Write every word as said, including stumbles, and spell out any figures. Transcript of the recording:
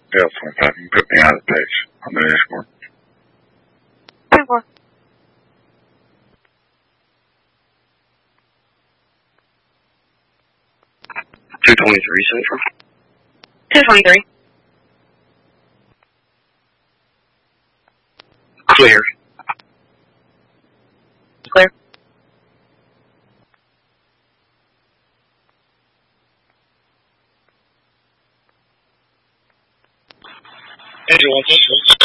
Yeah, twenty-five. You can put me on the page on the dashboard. twenty-four. two twenty-three Central. two twenty-three. Clear. Clear. Angel one six.